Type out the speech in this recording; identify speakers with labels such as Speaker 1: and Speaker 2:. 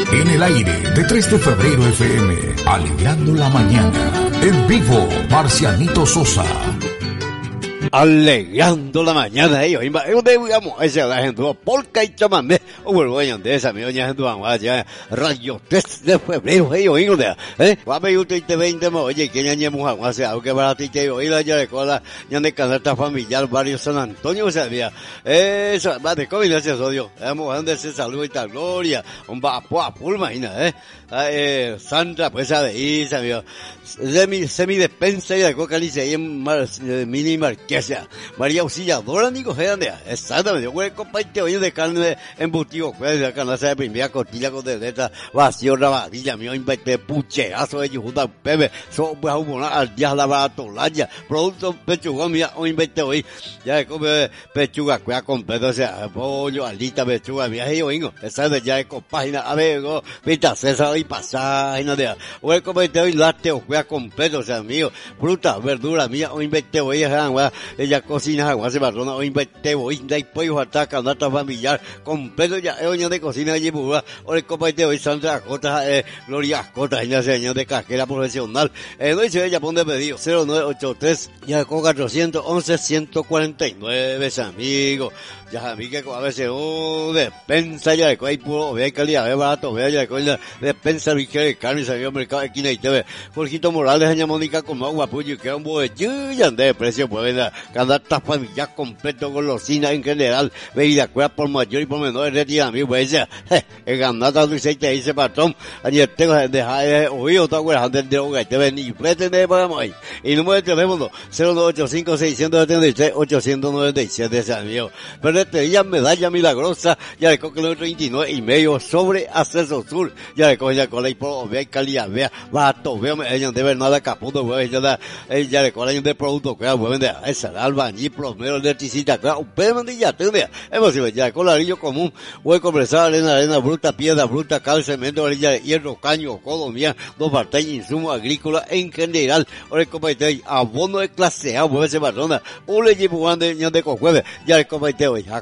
Speaker 1: En el aire de 3 de febrero FM, alegrando la mañana. En vivo, Marcianito Sosa.
Speaker 2: Alegrando la mañana, ellos, digamos, esa la gente, polka y chamamé, o vuelvo a de esa, mi doña gente, ya, radio 3 de febrero, ellos, guape, usted te 20, oye, que ya ñemos agua, sea, aunque para ti te oí la ya de cola, ya de canasta familiar, barrio San Antonio, sabía, eso, va de COVID, ese sodio, donde se salud y tal gloria, un vapo a pulma, Sandra, pues, a de ahí, sabía, semi despensa y de coca, y se mini marqués. María Auxiliadora, Nico Gedandea, exactamente, yo voy a compartir hoy de carne embutido, pues, de carne de primera costilla con de letra, vacío, rabadilla, mío, inventé pucherazo de Yujuta, Pepe, so, pues, a un al día la baratolaya, producto pechuga, mía, o inventé hoy, ya de come pechuga, cuya completo, o sea, pollo, alita, pechuga, mía, yo vengo, exactamente, ya de compágina, a ver, pita, César y paságina de, voy a compartir hoy lácteo, cuya completo, o sea, mío, fruta, verdura, mía, o inventé hoy, ella cocina agua, se barrona, o inventé, o inda y pollo, ataca, nata familiar, completo ya, oño de cocina allí, o el compartir hoy, Sandra Acota, Gloria Acota, ella señor de cajera profesional, no dice ella, pone pedido, 0983, ya con 411-149, amigo, ya, a mí que a veces, despensa ya de hay puro, vea calidad, vea barato, vea ya de despensa, vigía de carne, salió al mercado de esquina y te ve, Jorgito Morales, doña Mónica, con agua, puño, y queda un bollillo, ya de precio, pues, canasta familiar completo, golosina en general, bebida cueva por mayor y por menor, retira mi pues, el ganata Luis te dice patrón, ayer tengo dejar oído, todo el handel de hogar, te ven y pretende para hoy, y número de teléfono, 0985-637-897, ese amigo, ferretería medalla milagrosa, ya le coge el 39 y medio sobre Acceso Sur, ya le coge ya con la por vea calidad, vea, barato, vea, ella de ver nada caputo, ya le coge de producto, vende esa albañil, plomero, electricista, claro, un pedo de ya, hemos ido ya, colarillo común, voy a conversar, arena bruta, piedra bruta, cal, cemento, orilla de hierro, caño, codo, mía, dos partes, insumos agrícolas en general, ahora el comité, abono de clase A, mueve ese barrona, un le llevo de cojueve, ya el comité hoy,